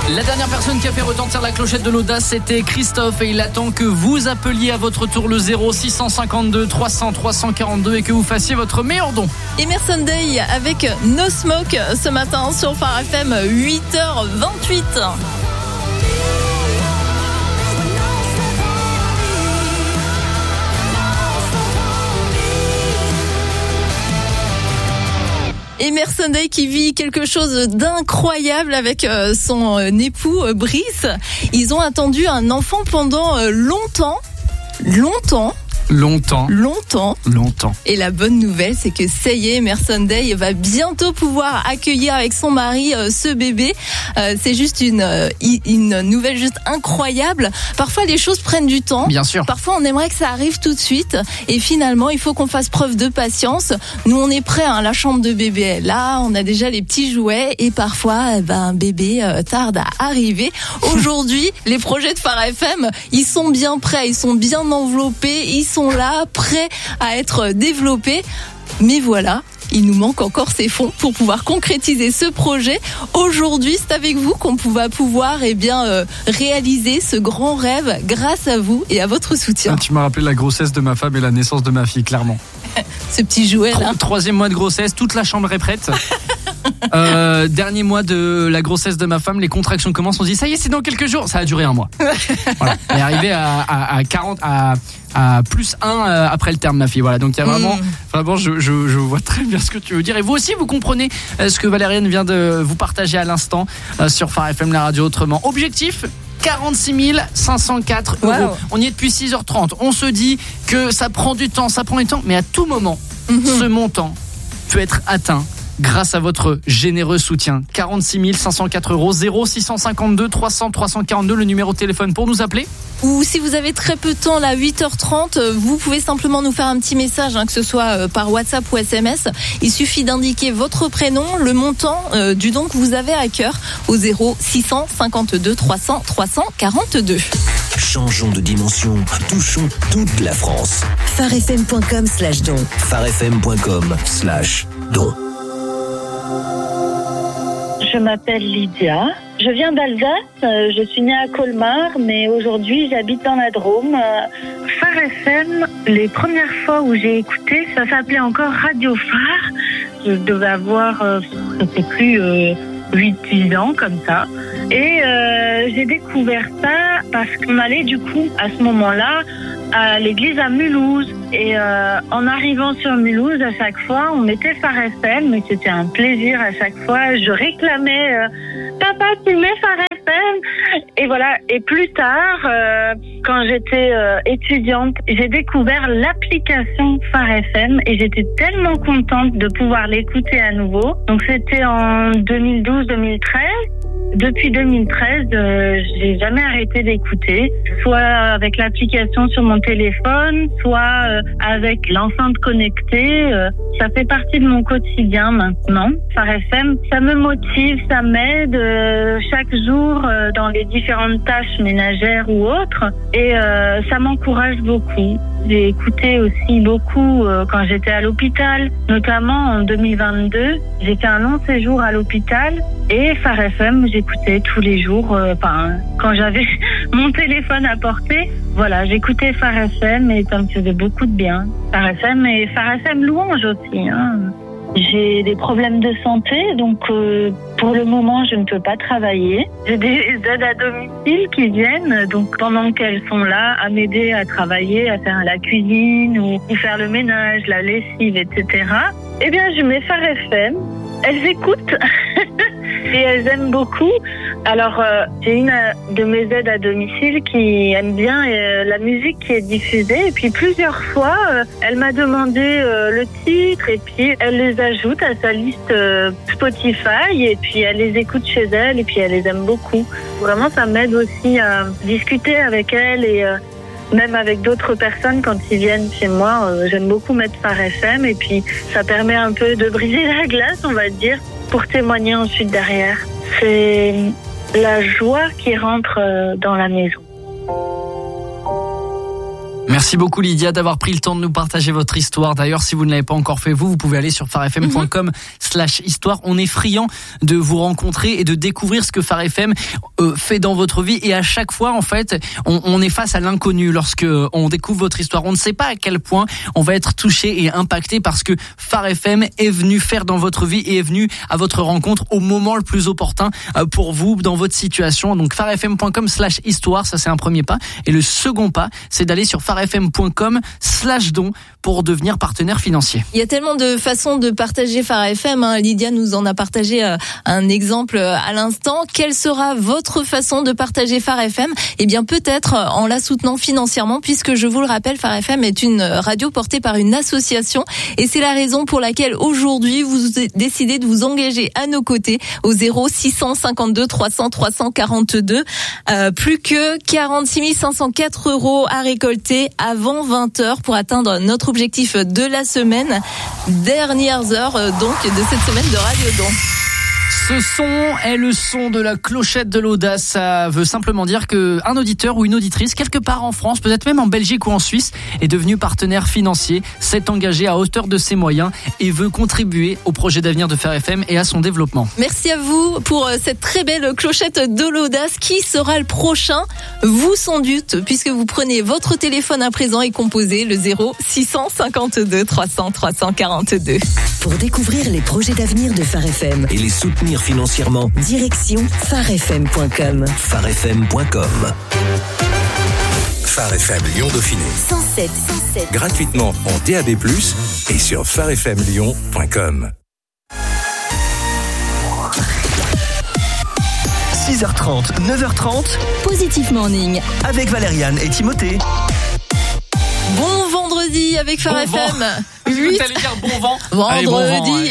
La dernière personne qui a fait retentir la clochette de l'audace, c'était Christophe, et il attend que vous appeliez à votre tour le 0652 300 342 et que vous fassiez votre meilleur don. Emerson Day avec No Smoke ce matin sur Phare FM, 8h28. Emerson Day qui vit quelque chose d'incroyable avec son époux Brice. Ils ont attendu un enfant pendant longtemps. Et la bonne nouvelle, c'est que ça y est, Emerson Day va bientôt pouvoir accueillir avec son mari ce bébé. C'est juste une nouvelle juste incroyable. Parfois, les choses prennent du temps. Bien sûr. Parfois, on aimerait que ça arrive tout de suite. Et finalement, il faut qu'on fasse preuve de patience. Nous, on est prêts. La chambre de bébé est là. On a déjà les petits jouets. Et parfois, un bébé tarde à arriver. Aujourd'hui, les projets de Phare FM, ils sont bien prêts. Ils sont bien enveloppés. Ils sont là, prêts à être développés. Mais voilà, il nous manque encore ces fonds pour pouvoir concrétiser ce projet. Aujourd'hui, c'est avec vous qu'on va pouvoir réaliser ce grand rêve grâce à vous et à votre soutien. Tu m'as rappelé la grossesse de ma femme et la naissance de ma fille, clairement. Ce petit jouet là. Troisième mois de grossesse, toute la chambre est prête. Dernier mois de la grossesse de ma femme, les contractions commencent. On se dit ça y est, c'est dans quelques jours. Ça a duré un mois. Voilà. Elle est arrivée à 40 à plus 1 après le terme, ma fille. Voilà. Donc il y a vraiment je vois très bien ce que tu veux dire. Et vous aussi, vous comprenez ce que Valériane vient de vous partager à l'instant sur Phare FM, la radio autrement. Objectif 46 504 €. Wow. On y est depuis 6h30. On se dit que ça prend du temps, mais à tout moment, ce montant peut être atteint grâce à votre généreux soutien. 46 504 €, 0652 300 342, le numéro de téléphone pour nous appeler. Ou si vous avez très peu de temps, là, 8h30, vous pouvez simplement nous faire un petit message, que ce soit par WhatsApp ou SMS. Il suffit d'indiquer votre prénom, le montant du don que vous avez à cœur au 0652 300 342. Changeons de dimension, touchons toute la France. pharefm.com/don. pharefm.com/don. Je m'appelle Lydia. Je viens d'Alsace. Je suis née à Colmar, mais aujourd'hui j'habite dans la Drôme. Phare FM, les premières fois où j'ai écouté, ça s'appelait encore Radio Phare. Je devais avoir, je sais plus, 8-10 ans comme ça. Et j'ai découvert ça parce qu'on allait du coup à ce moment-là à l'église à Mulhouse. Et en arrivant sur Mulhouse, à chaque fois, on mettait Phare FM, mais c'était un plaisir à chaque fois. Je réclamais papa, tu mets Phare FM. Et voilà. Et plus tard, quand j'étais étudiante, j'ai découvert l'application Phare FM et j'étais tellement contente de pouvoir l'écouter à nouveau. Donc c'était en 2012-2013. Depuis 2013, j'ai jamais arrêté d'écouter, soit avec l'application sur mon téléphone, soit avec l'enceinte connectée. Ça fait partie de mon quotidien maintenant. Phare FM, ça me motive, ça m'aide chaque jour dans les différentes tâches ménagères ou autres, et ça m'encourage beaucoup. J'ai écouté aussi beaucoup quand j'étais à l'hôpital, notamment en 2022. J'ai fait un long séjour à l'hôpital et Phare FM, j'écoutais tous les jours. Quand j'avais mon téléphone à portée, voilà, j'écoutais Phare FM et ça me faisait beaucoup de bien. Phare FM et Phare FM Louange aussi. J'ai des problèmes de santé, donc pour le moment, je ne peux pas travailler. J'ai des aides à domicile qui viennent, donc pendant qu'elles sont là, à m'aider à travailler, à faire la cuisine ou faire le ménage, la lessive, etc. Eh bien, je mets Phare FM. Elles écoutent et elles aiment beaucoup. Alors, j'ai une de mes aides à domicile qui aime bien la musique qui est diffusée. Et puis, plusieurs fois, elle m'a demandé le titre et puis elle les ajoute à sa liste Spotify et puis elle les écoute chez elle et puis elle les aime beaucoup. Vraiment, ça m'aide aussi à discuter avec elle et même avec d'autres personnes quand ils viennent chez moi. J'aime beaucoup mettre Phare FM et puis ça permet un peu de briser la glace, on va dire, pour témoigner ensuite derrière. C'est la joie qui rentre dans la maison. Merci beaucoup Lydia d'avoir pris le temps de nous partager votre histoire. D'ailleurs, si vous ne l'avez pas encore fait vous pouvez aller sur farfm.com/histoire. On est friand de vous rencontrer et de découvrir ce que Phare FM fait dans votre vie. Et à chaque fois, en fait, on est face à l'inconnu lorsque on découvre votre histoire. On ne sait pas à quel point on va être touché et impacté parce que Phare FM est venu faire dans votre vie et est venu à votre rencontre au moment le plus opportun pour vous dans votre situation. Donc farfm.com/histoire, ça c'est un premier pas. Et le second pas, c'est d'aller sur farfm.com/don pour devenir partenaire financier. Il y a tellement de façons de partager Phare FM. Lydia nous en a partagé un exemple à l'instant. Quelle sera votre façon de partager Phare FM ? Eh bien, peut-être en la soutenant financièrement, puisque je vous le rappelle, Phare FM est une radio portée par une association. Et c'est la raison pour laquelle aujourd'hui, vous décidez de vous engager à nos côtés au 0652 300 342. Plus que 46 504 € à récolter avant 20h pour atteindre notre objectif de la semaine. Dernières heures donc de cette semaine de Radio Don. Ce son est le son de la clochette de l'audace. Ça veut simplement dire que un auditeur ou une auditrice, quelque part en France, peut-être même en Belgique ou en Suisse, est devenu partenaire financier, s'est engagé à hauteur de ses moyens et veut contribuer au projet d'avenir de Phare FM et à son développement. Merci à vous pour cette très belle clochette de l'audace. Qui sera le prochain ? Vous sans doute, puisque vous prenez votre téléphone à présent et composez le 0652 300 342. Pour découvrir les projets d'avenir de Phare FM et les soutenir financièrement, direction farfm.com. farfm.com. Phare FM Lyon Dauphiné. 107. Gratuitement en DAB+, et sur farfmlyon.com. 6h30, 9h30, Positive Morning. avec Valériane et Timothée. Bon vendredi avec Phare Bon FM. Vous allez dire bon vent. Allez, bon vent, Vendredi. ouais.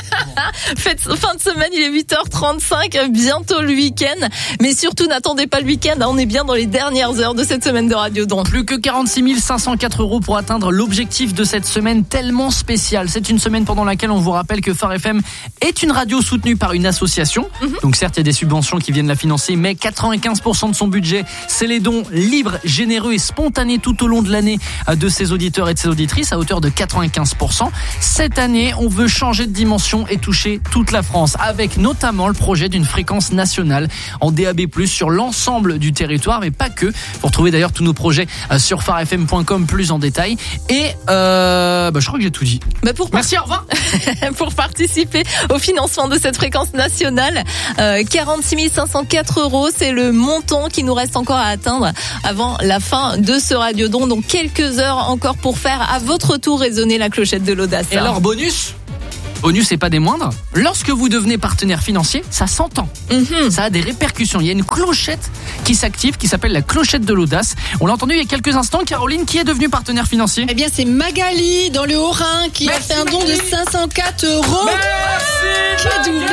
Fin de semaine, il est 8h35, bientôt le week-end. Mais surtout, n'attendez pas le week-end, on est bien dans les dernières heures de cette semaine de Radio Don. Plus que 46 504 € pour atteindre l'objectif de cette semaine tellement spéciale. C'est une semaine pendant laquelle on vous rappelle que Phare FM est une radio soutenue par une association. Donc certes, il y a des subventions qui viennent la financer, mais 95% de son budget, c'est les dons libres, généreux et spontanés tout au long de l'année de ses auditeurs et de ses auditrices, à hauteur de 95%. Cette année, on veut changer de dimension et toucher toute la France, avec notamment le projet d'une fréquence nationale en DAB+, sur l'ensemble du territoire, mais pas que. Vous retrouvez d'ailleurs tous nos projets sur farfm.com plus en détail. Et je crois que j'ai tout dit. Merci, au revoir. Pour participer au financement de cette fréquence nationale, 46 504 €, c'est le montant qui nous reste encore à atteindre avant la fin de ce radiodon. Donc quelques heures encore pour faire à votre tour résonner la clochette de l'audace. Et alors, bonus et pas des moindres, lorsque vous devenez partenaire financier, ça s'entend. Ça a des répercussions. Il y a une clochette qui s'active, qui s'appelle la clochette de l'audace. On l'a entendu il y a quelques instants. Caroline, qui est devenue partenaire financier ? Eh bien, c'est Magali dans le Haut-Rhin qui a fait un don de 504 €. Qui a doublé.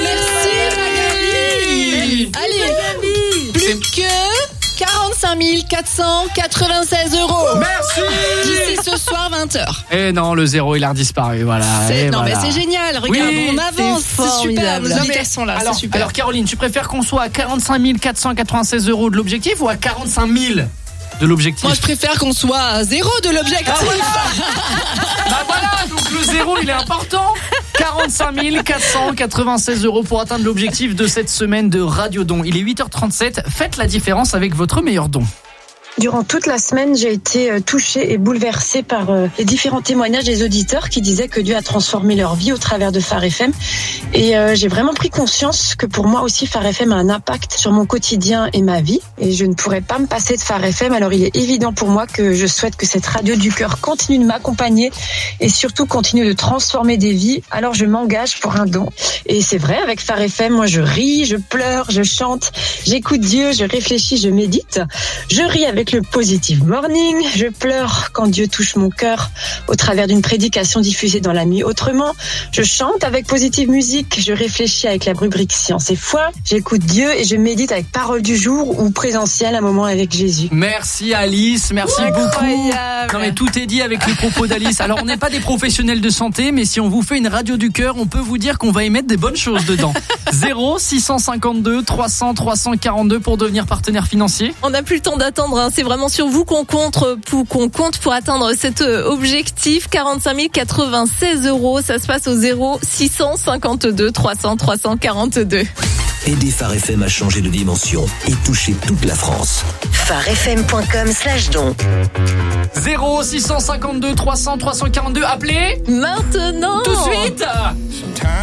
Merci Magali. Allez, plus que 45 496 €. Merci. D'ici ce soir 20h. Et non, le zéro, il a redisparu, voilà. Mais voilà. c'est génial. Regarde, Oui, on avance. C'est super. Nos Non, mais auditeurs sont là. C'est super. Alors Caroline, tu préfères qu'on soit à 45 496 € de l'objectif ou à 45 000 de l'objectif ? Moi, je préfère qu'on soit à 0 de l'objectif. Bah voilà, donc le zéro, il est important. 45 496 € pour atteindre l'objectif de cette semaine de Radio Don. Il est 8h37. Faites la différence avec votre meilleur don. Durant toute la semaine, j'ai été touchée et bouleversée par les différents témoignages des auditeurs qui disaient que Dieu a transformé leur vie au travers de Phare FM. Et j'ai vraiment pris conscience que pour moi aussi, Phare FM a un impact sur mon quotidien et ma vie. Et je ne pourrais pas me passer de Phare FM. Alors il est évident pour moi que je souhaite que cette radio du cœur continue de m'accompagner et surtout continue de transformer des vies. Alors je m'engage pour un don. Et c'est vrai, avec Phare FM, moi je ris, je pleure, je chante, j'écoute Dieu, je réfléchis, je médite. Je ris avec le Positive Morning, je pleure quand Dieu touche mon cœur au travers d'une prédication diffusée dans la nuit. Autrement, je chante avec Positive Musique, je réfléchis avec la rubrique Science et Foi, j'écoute Dieu et je médite avec Parole du jour ou présentiel, un moment avec Jésus. Merci Alice, merci beaucoup. Non mais tout est dit avec les propos d'Alice. Alors on n'est pas des professionnels de santé, mais si on vous fait une radio du cœur, on peut vous dire qu'on va y mettre des bonnes choses dedans. 0652 300 342 pour devenir partenaire financier. On n'a plus le temps d'attendre, C'est vraiment sur vous qu'on compte pour atteindre cet objectif. 45 096 €. Ça se passe au 0652 300 342. Aidez Phare FM à changer de dimension et toucher toute la France. pharefm.com/don. 0652 300 342. Appelez maintenant. tout de suite.